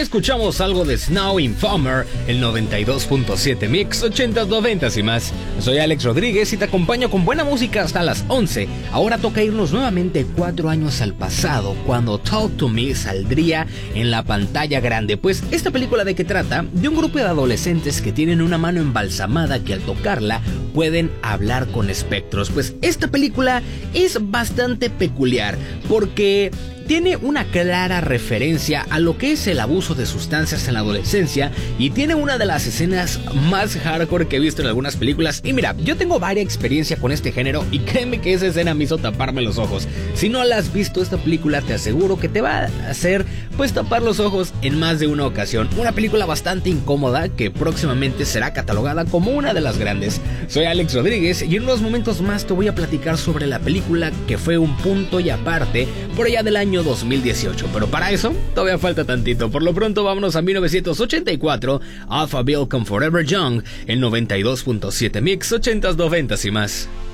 escuchamos algo de Snow Informer, el 92.7 Mix, 80s, 90s y más. Soy Alex Rodríguez y te acompaño con buena música hasta las 11. Ahora toca irnos nuevamente 4 años al pasado, cuando Talk to Me saldría en la pantalla grande. Pues, ¿esta película de qué trata? De un grupo de adolescentes que tienen una mano embalsamada que al tocarla pueden hablar con espectros. Pues esta película es bastante peculiar porque tiene una clara referencia a lo que es el abuso de sustancias en la adolescencia y tiene una de las escenas más hardcore que he visto en algunas películas. Y mira, yo tengo varias experiencia con este género y créeme que esa escena me hizo taparme los ojos. Si no la has visto, esta película te aseguro que te va a hacer pues tapar los ojos en más de una ocasión. Una película bastante incómoda que próximamente será catalogada como una de las grandes. Soy Alex Rodríguez y en unos momentos más te voy a platicar sobre la película que fue un punto y aparte por allá del año 2018, pero para eso todavía falta tantito. Por lo pronto vámonos a 1984, Alphaville con Forever Young, el 92.7 Mix, 80s, 90s y más.